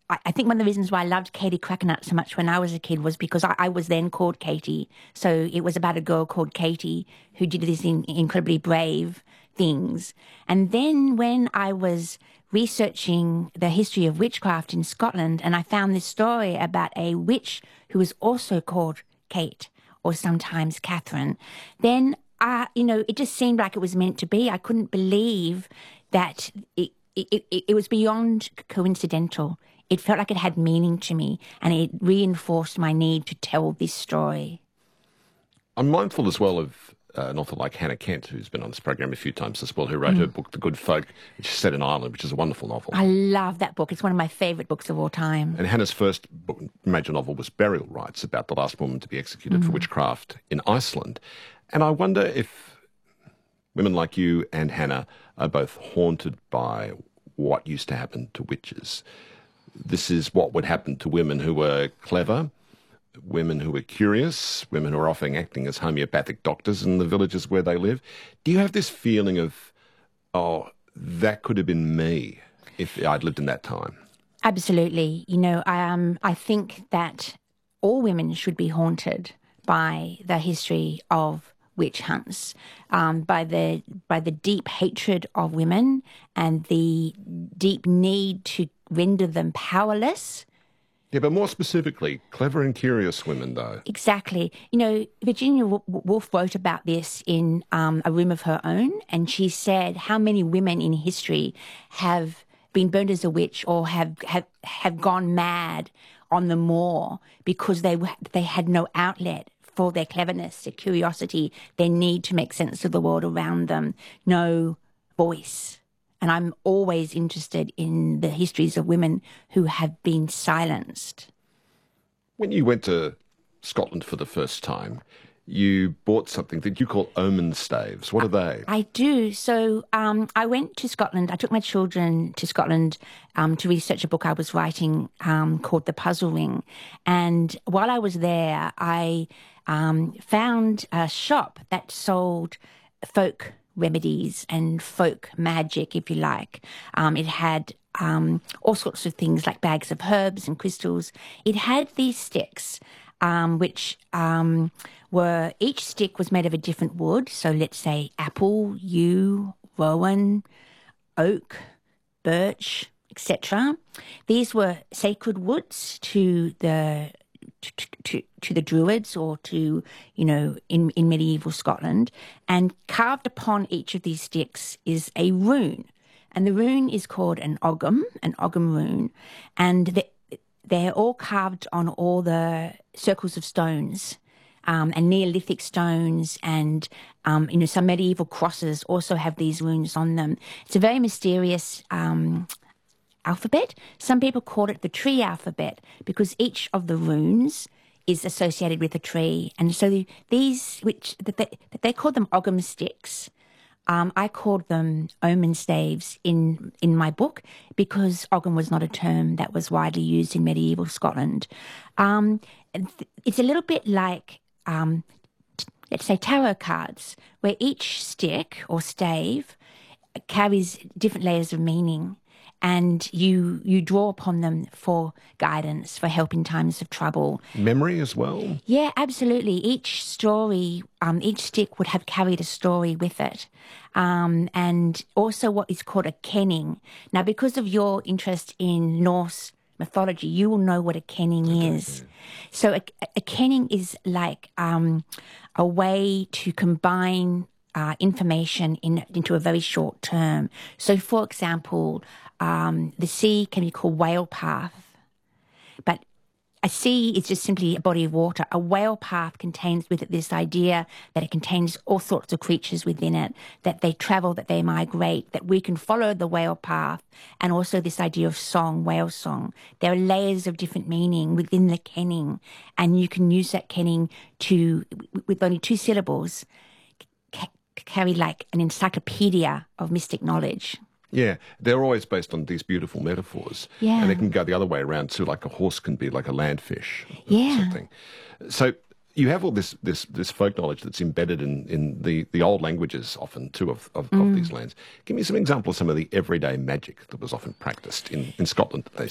I think one of the reasons why I loved Katie Crackenut so much when I was a kid was because I was then called Katie. So it was about a girl called Katie who did these incredibly brave things. And then when I was researching the history of witchcraft in Scotland, and I found this story about a witch who was also called Kate, or sometimes Catherine, then, it just seemed like it was meant to be. I couldn't believe that it was beyond coincidental. It felt like it had meaning to me, and it reinforced my need to tell this story. I'm mindful as well of an author like Hannah Kent, who's been on this program a few times as well, who wrote her book, The Good Folk, which is set in Ireland, which is a wonderful novel. I love that book. It's one of my favourite books of all time. And Hannah's first book, major novel was Burial Rites, about the last woman to be executed for witchcraft in Iceland. And I wonder if women like you and Hannah are both haunted by what used to happen to witches. This is what would happen to women who were clever, women who were curious, women who are often acting as homeopathic doctors in the villages where they live. Do you have this feeling of, oh, that could have been me if I'd lived in that time? Absolutely. I think that all women should be haunted by the history of witch hunts, by the deep hatred of women and the deep need to render them powerless. Yeah, but more specifically, clever and curious women, though. Exactly. Virginia Woolf wrote about this in A Room of Her Own, and she said how many women in history have been burned as a witch or have gone mad on the moor because they had no outlet for their cleverness, their curiosity, their need to make sense of the world around them, no voice. And I'm always interested in the histories of women who have been silenced. When you went to Scotland for the first time, you bought something that you call omen staves. What are they? I do. So I went to Scotland. I took my children to Scotland to research a book I was writing called The Puzzle Ring. And while I was there, I found a shop that sold folk remedies and folk magic, if you like. It had all sorts of things like bags of herbs and crystals. It had these sticks, which were, each stick was made of a different wood. So let's say apple, yew, rowan, oak, birch, etc. These were sacred woods to the Druids, or to, in medieval Scotland, and carved upon each of these sticks is a rune. And the rune is called an ogham rune, and they're all carved on all the circles of stones, and Neolithic stones, and some medieval crosses also have these runes on them. It's a very mysterious alphabet. Some people call it the tree alphabet because each of the runes is associated with a tree. And so these, which they call them ogham sticks, I called them omen staves in my book because ogham was not a term that was widely used in medieval Scotland. It's a little bit like, let's say, tarot cards, where each stick or stave carries different layers of meaning. And you draw upon them for guidance, for help in times of trouble. Memory as well? Yeah, absolutely. Each story, each stick would have carried a story with it. And also what is called a kenning. Now, because of your interest in Norse mythology, you will know what a kenning is. Yeah. So a kenning is like a way to combine information into a very short term. So, for example, the sea can be called whale path, but a sea is just simply a body of water. A whale path contains with it this idea that it contains all sorts of creatures within it, that they travel, that they migrate, that we can follow the whale path, and also this idea of song, whale song. There are layers of different meaning within the kenning, and you can use that kenning to, with only 2 syllables, carry like an encyclopedia of mystic knowledge. Yeah, they're always based on these beautiful metaphors. Yeah. And they can go the other way around too, like a horse can be like a landfish or yeah. something. So you have all this folk knowledge that's embedded in the old languages often too of these lands. Give me some examples of some of the everyday magic that was often practiced in Scotland at